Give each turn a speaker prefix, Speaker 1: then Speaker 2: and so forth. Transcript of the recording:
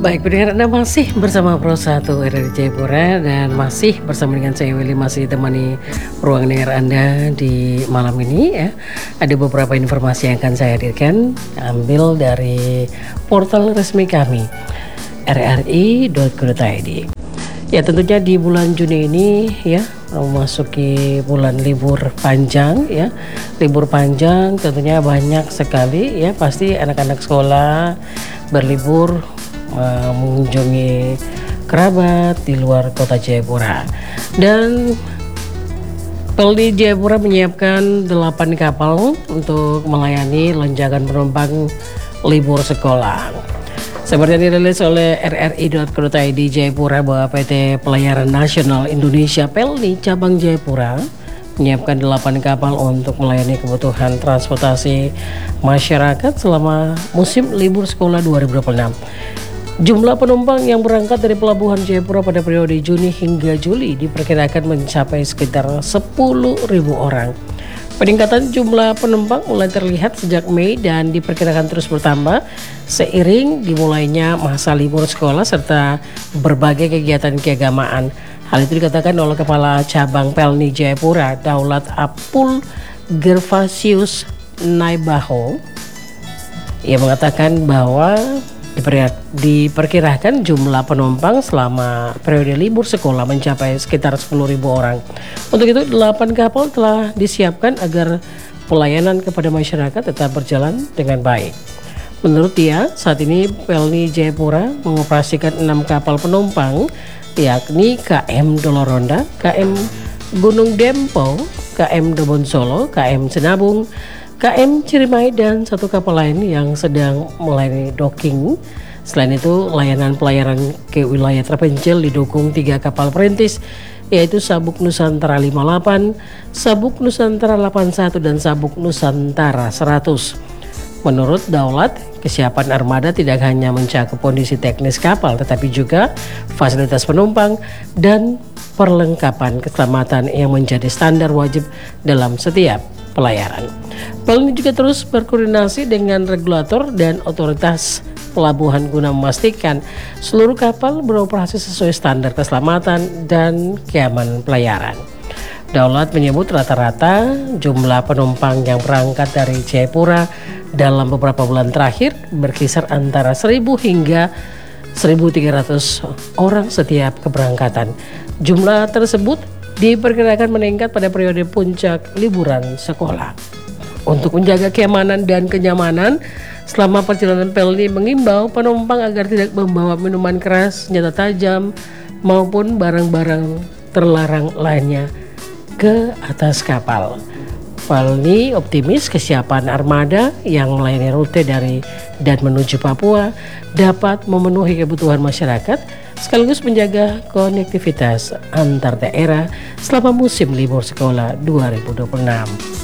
Speaker 1: Baik, pendengar Anda masih bersama Pro 1 RRI Jayapura dan masih bersama dengan saya Willy, masih temani ruang dengar Anda di malam ini ya. Ada beberapa informasi yang akan saya hadirkan, ambil dari portal resmi kami rri.co.id. Ya, tentunya di bulan Juni ini ya memasuki bulan libur panjang ya. Libur panjang tentunya banyak sekali ya, pasti anak-anak sekolah berlibur mengunjungi kerabat di luar kota Jayapura. Dan Pelni Jayapura menyiapkan 8 kapal untuk melayani lonjakan penumpang libur sekolah. Seperti yang dirilis oleh rri.co.id Jayapura bahwa PT Pelayaran Nasional Indonesia Pelni Cabang Jayapura menyiapkan 8 kapal untuk melayani kebutuhan transportasi masyarakat selama musim libur sekolah 2026. Jumlah penumpang yang berangkat dari Pelabuhan Jayapura pada periode Juni hingga Juli diperkirakan mencapai sekitar 10.000 orang. Peningkatan jumlah penumpang mulai terlihat sejak Mei dan diperkirakan terus bertambah seiring dimulainya masa libur sekolah serta berbagai kegiatan keagamaan. Hal itu dikatakan oleh Kepala Cabang Pelni Jayapura, Daulat Apul Gervasius Naibaho. Ia mengatakan bahwa diperkirakan jumlah penumpang selama periode libur sekolah mencapai sekitar 10.000 orang. Untuk itu 8 kapal telah disiapkan agar pelayanan kepada masyarakat tetap berjalan dengan baik. Menurut dia, saat ini Pelni Jayapura mengoperasikan 6 kapal penumpang, yakni KM Doloronda, KM Gunung Dempo, KM Dobon Solo, KM Senabung, KM Cirimai, dan 1 kapal lain yang sedang melayani docking. Selain itu, layanan pelayaran ke wilayah terpencil didukung 3 kapal perintis, yaitu Sabuk Nusantara 58, Sabuk Nusantara 81, dan Sabuk Nusantara 100. Menurut Daulat, kesiapan armada tidak hanya mencakup kondisi teknis kapal, tetapi juga fasilitas penumpang dan perlengkapan keselamatan yang menjadi standar wajib dalam setiap pelayaran. Pelni juga terus berkoordinasi dengan regulator dan otoritas pelabuhan guna memastikan seluruh kapal beroperasi sesuai standar keselamatan dan keamanan pelayaran. Daulat menyebut rata-rata jumlah penumpang yang berangkat dari Jayapura dalam beberapa bulan terakhir berkisar antara 1.000 hingga 1.300 orang setiap keberangkatan. Jumlah tersebut diperkirakan meningkat pada periode puncak liburan sekolah. Untuk menjaga keamanan dan kenyamanan selama perjalanan, Pelni mengimbau penumpang agar tidak membawa minuman keras, senjata tajam, maupun barang-barang terlarang lainnya ke atas kapal. Pelni optimis kesiapan armada yang melayani rute dari dan menuju Papua dapat memenuhi kebutuhan masyarakat sekaligus menjaga konektivitas antar daerah selama musim libur sekolah 2026.